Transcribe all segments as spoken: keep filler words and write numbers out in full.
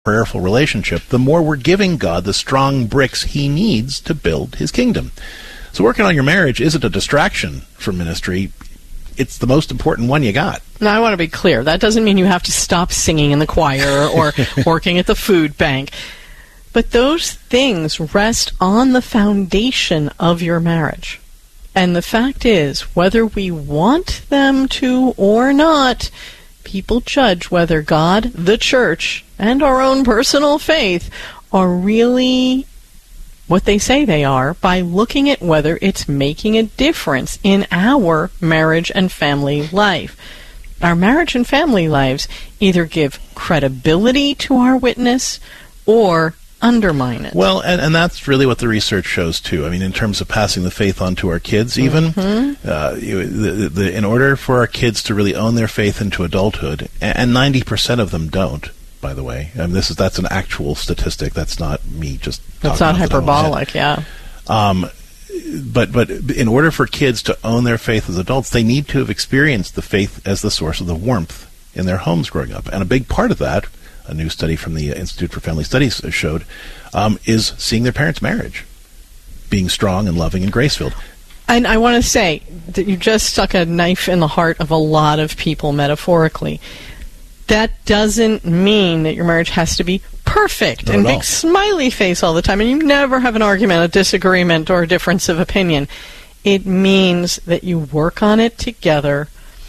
prayerful relationship, the more we're giving God the strong bricks he needs to build his kingdom. So working on your marriage isn't a distraction from ministry. It's the most important one you got. Now, I want to be clear. That doesn't mean you have to stop singing in the choir or working at the food bank. But those things rest on the foundation of your marriage. And the fact is, whether we want them to or not, people judge whether God, the church, and our own personal faith are really what they say they are by looking at whether it's making a difference in our marriage and family life. Our marriage and family lives either give credibility to our witness or undermine it. Well, and, and that's really what the research shows, too. I mean, in terms of passing the faith on to our kids, even, mm-hmm. uh, you, the, the, in order for our kids to really own their faith into adulthood, and ninety percent of them don't, by the way. I mean, this is that's an actual statistic. That's not me just talking. That's not hyperbolic, yeah. Um, but but in order for kids to own their faith as adults, they need to have experienced the faith as the source of the warmth in their homes growing up. And a big part of that, a new study from the Institute for Family Studies showed, um, is seeing their parents' marriage being strong and loving and grace-filled. And I want to say that you just stuck a knife in the heart of a lot of people metaphorically. That doesn't mean that your marriage has to be perfect Not and at all. big smiley face all the time, and you never have an argument, a disagreement, or a difference of opinion. It means that you work on it together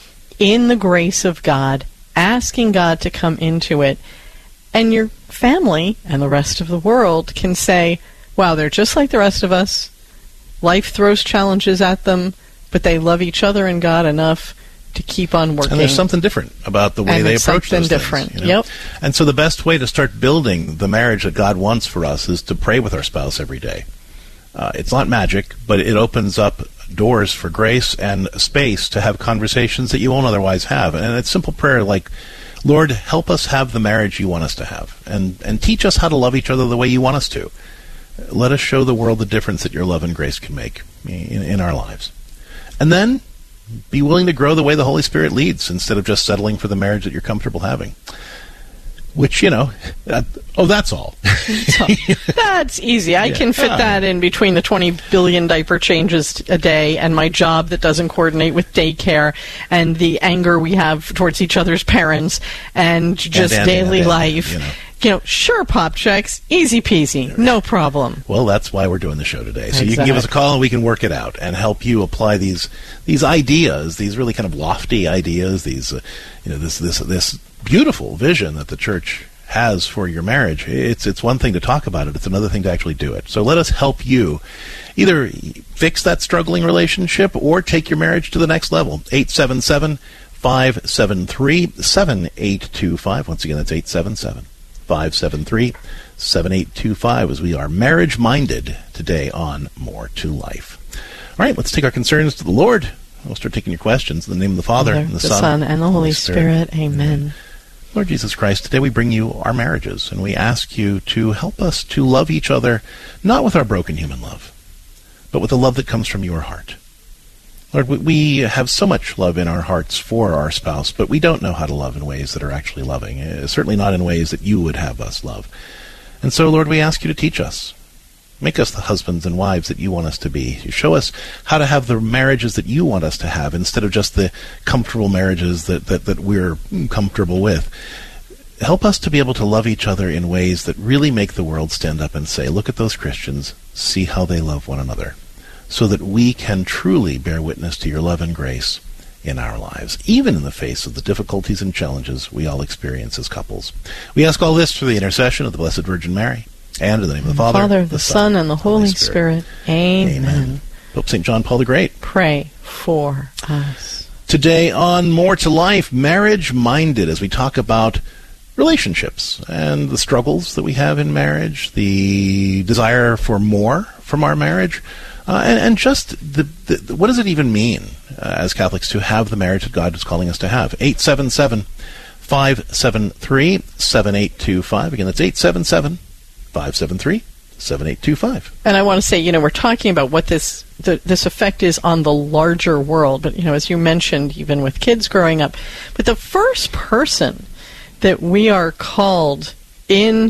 in the grace of God, asking God to come into it, and your family and the rest of the world can say, wow, they're just like the rest of us. Life throws challenges at them, but they love each other and God enough to keep on working. And there's something different about the way and they it's approach those different. things. You know? Yep. And so the best way to start building the marriage that God wants for us is to pray with our spouse every day. Uh, it's not magic, but it opens up doors for grace and space to have conversations that you won't otherwise have. And it's simple prayer like, Lord, help us have the marriage you want us to have, and, and teach us how to love each other the way you want us to. Let us show the world the difference that your love and grace can make in, in our lives. And then be willing to grow the way the Holy Spirit leads instead of just settling for the marriage that you're comfortable having. Which, you know, uh, oh, that's all. So, that's easy. I yeah. can fit uh, that in between the twenty billion diaper changes a day and my job that doesn't coordinate with daycare and the anger we have towards each other's parents and just and, and, daily and, and, life. You know. You know, sure, pop checks, easy peasy, no problem. Well, that's why we're doing the show today. So Exactly. You can give us a call and we can work it out and help you apply these these ideas, these really kind of lofty ideas, these uh, you know this this this beautiful vision that the church has for your marriage. It's it's one thing to talk about it, it's another thing to actually do it. So let us help you either fix that struggling relationship or take your marriage to the next level. eight seven seven, five seven three, seven eight two five. Once again, that's eight seven seven, five seven three, seven eight two five as we are marriage-minded today on More to Life. All right, let's take our concerns to the Lord. We'll start taking your questions in the name of the Father, Father and the, the Son, Son, and the Holy Spirit. Spirit. Amen. Amen. Lord Jesus Christ, today we bring you our marriages, and we ask you to help us to love each other, not with our broken human love, but with the love that comes from your heart. Lord, we have so much love in our hearts for our spouse, but we don't know how to love in ways that are actually loving, uh, certainly not in ways that you would have us love. And so, Lord, we ask you to teach us. Make us the husbands and wives that you want us to be. Show us how to have the marriages that you want us to have instead of just the comfortable marriages that, that, that we're comfortable with. Help us to be able to love each other in ways that really make the world stand up and say, look at those Christians, see how they love one another, so that we can truly bear witness to your love and grace in our lives, even in the face of the difficulties and challenges we all experience as couples. We ask all this through the intercession of the Blessed Virgin Mary, and in the name of the Father, Father, the, the Son, Son, and the Holy Spirit. Spirit. Amen. Amen. Pope Saint John Paul the Great, pray for us. Today on More to Life, marriage-minded, as we talk about relationships and the struggles that we have in marriage, the desire for more from our marriage, uh, and, and just the, the what does it even mean uh, as Catholics to have the marriage that God is calling us to have? eight seven seven, five seven three, seven eight two five. Again, that's eight seven seven, five seven three, seven eight two five. And I want to say, you know, we're talking about what this the, this effect is on the larger world, but, you know, as you mentioned, even with kids growing up, but the first person that we are called in